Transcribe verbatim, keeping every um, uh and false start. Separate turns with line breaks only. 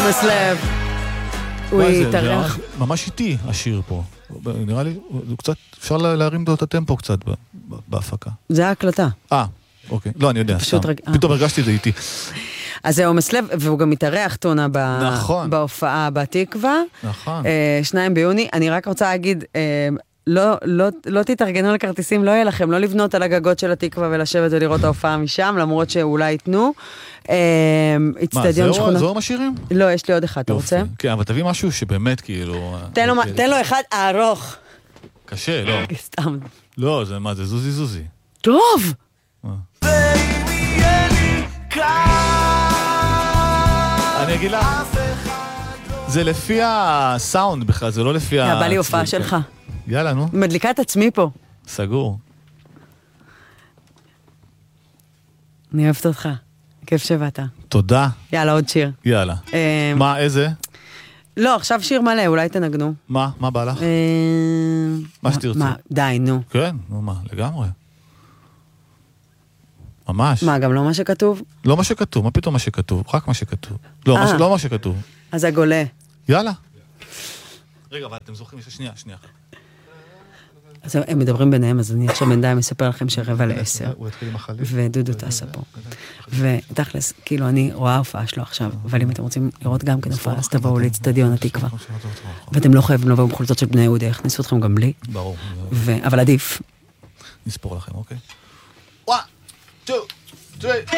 עומס לב. הוא יתארח.
ממש איטי השיר פה. נראה לי, קצת, אפשר להרים לו את הטמפו קצת בהפקה.
זה ההקלטה.
אה, אוקיי. לא, אני יודע. פתאום הרגשתי את זה איטי.
אז זה עומס לב, והוא גם מתארח טונה בהופעה בתקווה.
נכון.
שניים ביוני. אני רק רוצה להגיד, לא, לא, לא תתארגנו לכרטיסים, לא יהיה לכם, לא לבנות על הגגות של התקווה ולשבת ולראות ההופעה משם, למרות שאולי יתנו.
מה, זהו משאירים?
לא, יש לי עוד אחד, אתה רוצה?
כן, אבל תביא משהו שבאמת כאילו...
תן לו אחד ארוך.
קשה, לא.
סתם.
לא, זה מה, זה זוזי זוזי.
טוב!
אני אגיד לה, זה לפי הסאונד בכלל, זה לא לפי ה...
בא לי הופעה שלך.
יאללה, נו.
מדליקה את עצמי פה.
סגור.
אני אוהבת אותך. כיף שבאת.
תודה.
יאללה, עוד שיר.
יאללה. מה, איזה?
לא, עכשיו שיר מלא, אולי תנגנו.
מה? מה בא לך? מה שתרצו.
מה? די, נו.
כן, נו מה, לגמרי. ממש.
מה, גם לא מה שכתוב?
לא מה שכתוב, מה פתאום מה שכתוב? רק מה שכתוב. לא, לא מה שכתוב.
אז הגולה.
יאללה. רגע, אבל אתם זוכרים, שנייה, שנייה.
אז הם מדברים ביניהם, אז אני עכשיו בינתיים מספר לכם שרבע לעשר. ודודו טסה פה. ותכלס, כאילו אני רואה הופעה שלו עכשיו, אבל אם אתם רוצים לראות גם כן הופעה, אז תבואו לאצטדיון התקווה. ואתם לא חייבים לבוא בחולצות של בני יהודה, יכניסו אתכם גם בלי.
ברור.
אבל עדיף.
נספור לכם, אוקיי? one, two, three